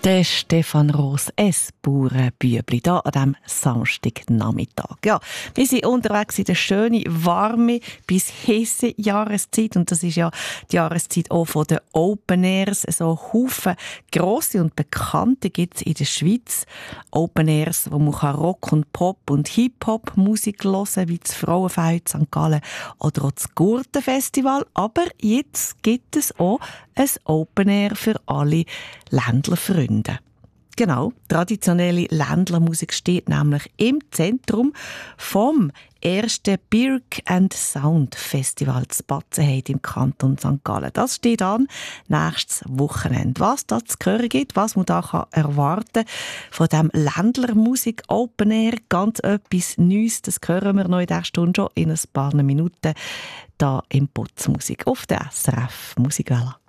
Der Stefan Roos, es Bauernbübli, da an diesem Samstagnachmittag. Ja, wir sind unterwegs in der schönen, warme bis heiße Jahreszeit. Und das ist ja die Jahreszeit auch von den Open Airs. So Haufen grosse und bekannte gibt es in der Schweiz. Open Airs, wo man Rock und Pop und Hip-Hop-Musik hören kann, wie das Frauenfeld St. Gallen oder auch das Gurtenfestival. Aber jetzt gibt es auch ein Open Air für alle Ländlerfreunde. Genau, traditionelle Ländlermusik steht nämlich im Zentrum vom ersten Birk and Sound Festival zu Batzenheide im Kanton St. Gallen. Das steht an nächstes Wochenende. Was da zu hören gibt, was man da erwarten kann von diesem Ländlermusik Open Air, ganz etwas Neues, das hören wir noch in dieser Stunde schon in ein paar Minuten da im Putzmusik auf der SRF Musikwelle.